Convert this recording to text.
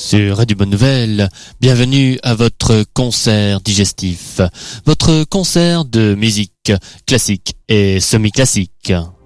Sur Radio Bonne Nouvelle, bienvenue à votre concert digestif, votre concert de musique classique et semi-classique.